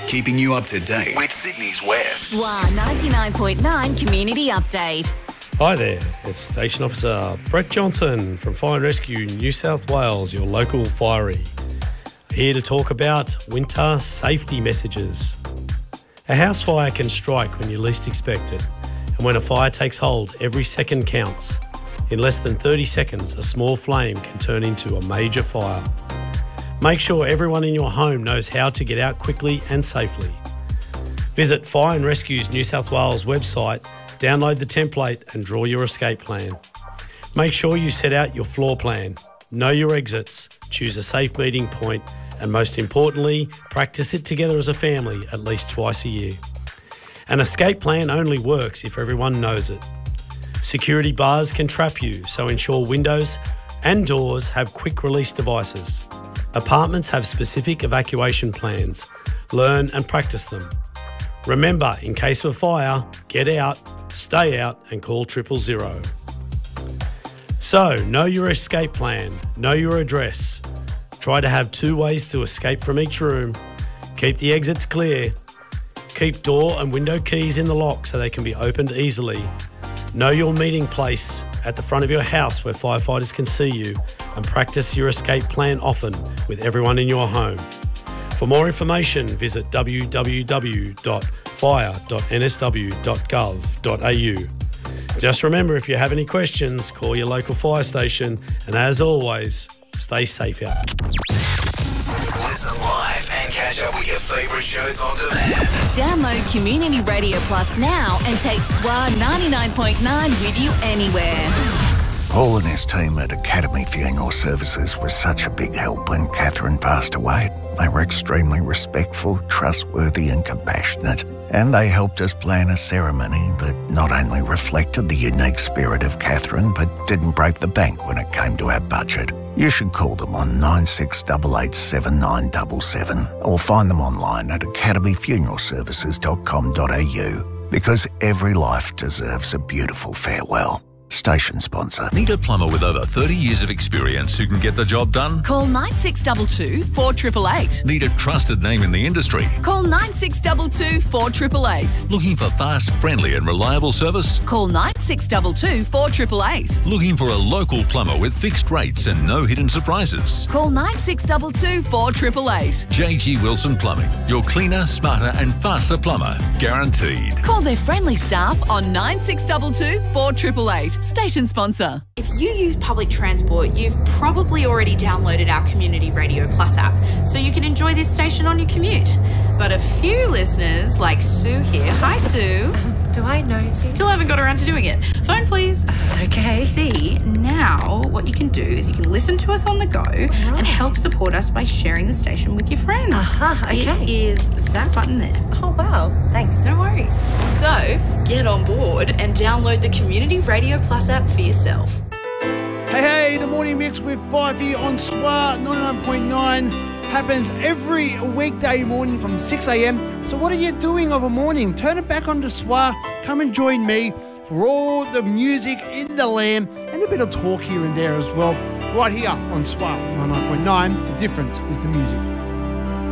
keeping you up to date with Sydney's West. SWA 99.9 Community Update. Hi there, it's Station Officer Brett Johnson from Fire and Rescue New South Wales, your local firey. Here to talk about winter safety messages. A house fire can strike when you least expect it, and when a fire takes hold, every second counts. In less than 30 seconds, a small flame can turn into a major fire. Make sure everyone in your home knows how to get out quickly and safely. Visit Fire and Rescue's New South Wales website, download the template and draw your escape plan. Make sure you set out your floor plan, know your exits, choose a safe meeting point, and most importantly, practice it together as a family at least twice a year. An escape plan only works if everyone knows it. Security bars can trap you, so ensure windows and doors have quick release devices. Apartments have specific evacuation plans. Learn and practice them. Remember, in case of a fire, get out, stay out and call 000. So, know your escape plan, know your address. Try to have 2 ways to escape from each room. Keep the exits clear. Keep door and window keys in the lock so they can be opened easily. Know your meeting place at the front of your house where firefighters can see you, and practice your escape plan often with everyone in your home. For more information, visit www.fire.nsw.gov.au. Just remember, if you have any questions, call your local fire station, and as always, stay safe out. Listen live and catch up with your favourite shows on demand. Download Community Radio Plus now and take SWA 99.9 with you anywhere. Paul and his team at Academy Funeral Services was such a big help when Catherine passed away. They were extremely respectful, trustworthy and compassionate, and they helped us plan a ceremony that not only reflected the unique spirit of Catherine, but didn't break the bank when it came to our budget. You should call them on 96887977 or find them online at academyfuneralservices.com.au, because every life deserves a beautiful farewell. Station sponsor. Need a plumber with over 30 years of experience who can get the job done? Call 9622 4888. Need a trusted name in the industry? Call 9622 4888. Looking for fast, friendly and reliable service? Call 9622 4888. Looking for a local plumber with fixed rates and no hidden surprises? Call 9622 4888. JG Wilson Plumbing, your cleaner, smarter and faster plumber. Guaranteed. Call their friendly staff on 9622 4888. Station sponsor. If you use public transport, you've probably already downloaded our Community Radio Plus app, so you can enjoy this station on your commute. But a few listeners, like Sue here, hi Sue. Do I know? Still haven't got around to doing it. Phone please. Okay. See, now what you can do is you can listen to us on the go and help support us by sharing the station with your friends. Okay. It is that button there. Oh, wow. Thanks. No worries. So, get on board and download the Community Radio Plus app for yourself. Hey, the morning mix with Fifey on SWA 99.9 happens every weekday morning from 6 a.m. So what are you doing of a morning? Turn it back on to SWA. Come and join me for all the music in the land and a bit of talk here and there as well. Right here on SWA 99.9, the difference is the music.